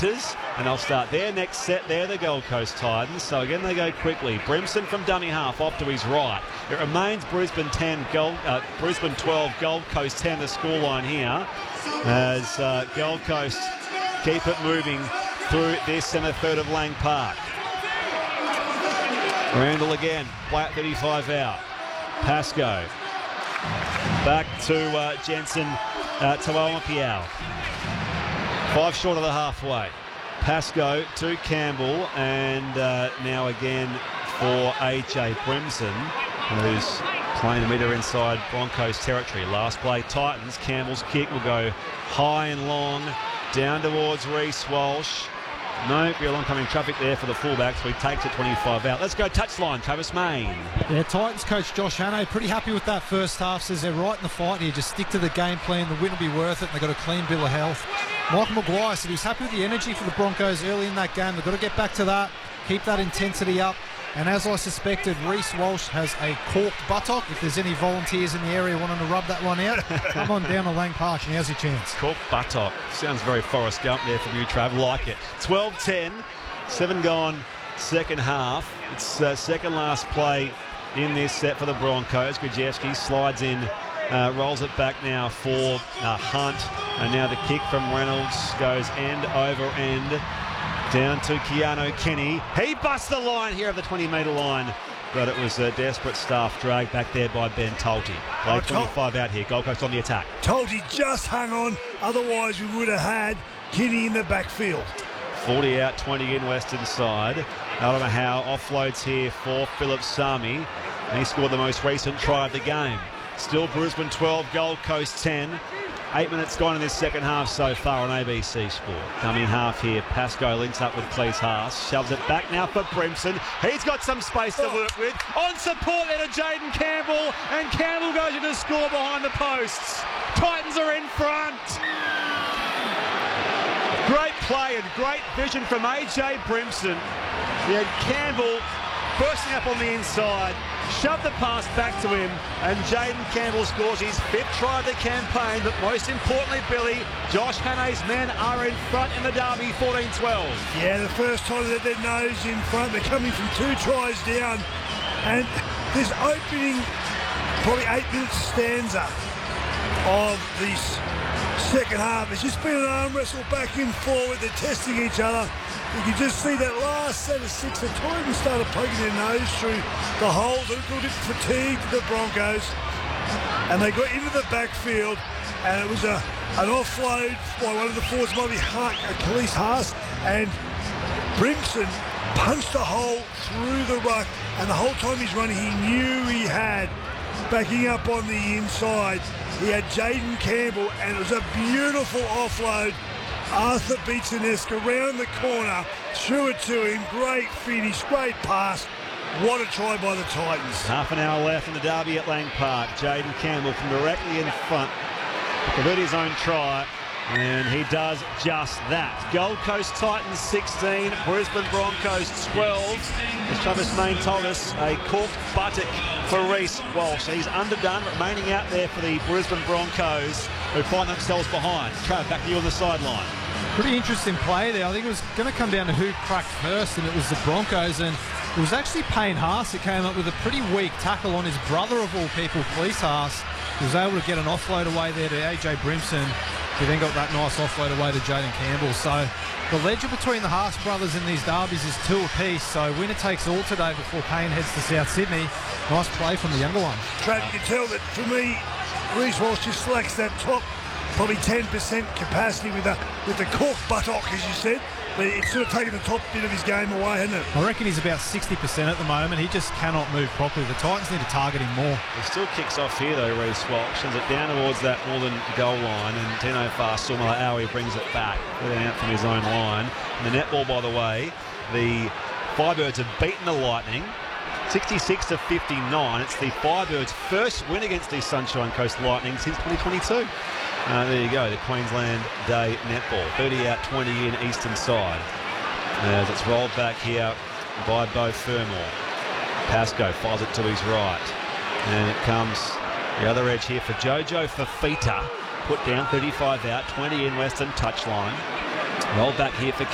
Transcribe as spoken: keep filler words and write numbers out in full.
centres, and they'll start their next set. They're the Gold Coast Titans. So again, they go quickly. Brimson from dummy half off to his right. It remains Brisbane ten, Gold, uh, Brisbane twelve, Gold Coast ten, the scoreline here, as uh, Gold Coast keep it moving through this centre third of Lang Park. Randall again, play at thirty-five out. Pascoe back to uh, Jensen, uh, Tauomapiao. Five short of the halfway. Pascoe to Campbell, and uh, now again for A J Brimson, who's playing a metre inside Broncos territory. Last play, Titans. Campbell's kick will go high and long down towards Reece Walsh. No real oncoming traffic there for the fullbacks, so he takes it twenty-five out. Let's go touchline, Travis Main. Yeah, Titans coach Josh Hannay pretty happy with that first half. Says they're right in the fight here. Just stick to the game plan. The win will be worth it. And they've got a clean bill of health. Michael Maguire said he's happy with the energy for the Broncos early in that game. They've got to get back to that, keep that intensity up. And as I suspected, Reece Walsh has a corked buttock. If there's any volunteers in the area wanting to rub that one out, come on down to Lang Park and now's your chance. Corked buttock. Sounds very Forrest Gump there from you, Trav. Like it. twelve ten, seven gone, second half. It's uh, second last play in this set for the Broncos. Grzejewski slides in, uh, rolls it back now for uh, Hunt. And now the kick from Reynolds goes end over end. Down to Keanu Kenny. He busts the line here of the twenty metre line, but it was a desperate staff drag back there by Ben Tolte. Play twenty-five out here. Gold Coast on the attack. Tolte just hung on, otherwise we would have had Kenny in the backfield. forty out, twenty in western side. Alama Howe offloads here for Philip Sami. And he scored the most recent try of the game. Still Brisbane twelve, Gold Coast ten. Eight minutes gone in this second half so far on A B C Sport. Coming half here, Pascoe links up with Cleese Haas. Shoves it back now for Brimson. He's got some space to work with. On support there to Jaden Campbell. And Campbell goes in to score behind the posts. Titans are in front. Great play and great vision from A J Brimson. He had Campbell bursting up on the inside. Shoved the pass back to him, and Jaden Campbell scores his fifth try of the campaign. But most importantly, Billy, Josh Hannay's men are in front in the derby, fourteen twelve. Yeah, the first time that their nose in front. They're coming from two tries down. And this opening, probably eight minute stanza of this second half, it's just been an arm wrestle back and forward. They're testing each other. You can just see that last set of six, the Titans started poking their nose through the holes. A little bit fatigued, the Broncos. And they got into the backfield, and it was a an offload by one of the forwards, might be Cleese Haas, and Brimson punched a hole through the ruck, and the whole time he's running, he knew he had, backing up on the inside, he had Jaden Campbell, and it was a beautiful offload. Arthur Beetson-esque around the corner, threw it to him, great finish, great pass. What a try by the Titans. Half an hour left in the derby at Lang Park. Jaden Campbell from directly in front. Converted his own try, and he does just that. Gold Coast Titans sixteen, Brisbane Broncos twelve. As Travis Main told us, a corked buttock for Reece Walsh. He's underdone, remaining out there for the Brisbane Broncos, who find themselves behind. Trav, back to you on the sideline. Pretty interesting play there. I think it was going to come down to who cracked first, and it was the Broncos. And it was actually Payne Haas that came up with a pretty weak tackle on his brother of all people, Cleese Haas. He was able to get an offload away there to A J Brimson, who then got that nice offload away to Jaden Campbell. So the ledger between the Haas brothers in these derbies is two apiece. So winner takes all today before Payne heads to South Sydney. Nice play from the younger one. Trav, you can tell that for me, Reece Walsh just lacks that top, probably ten percent capacity with the with the cork buttock, as you said. But it's sort of taken the top bit of his game away, hasn't it? I reckon he's about sixty percent at the moment. He just cannot move properly. The Titans need to target him more. He still kicks off here, though, Reece Walsh. Sends it down towards that northern goal line, and Tino Fa'asuamaleaui brings it back. Put it out from his own line. And the netball, by the way, the Firebirds have beaten the Lightning sixty-six to fifty-nine. It's the Firebirds' first win against the Sunshine Coast Lightning since twenty twenty-two. Uh, there you go, the Queensland Day netball. thirty out, twenty in eastern side. As it's rolled back here by Beau Fermor. Pascoe fires it to his right. And it comes the other edge here for Jojo Fafita. Put down, thirty-five out, twenty in western touchline. Rolled back here for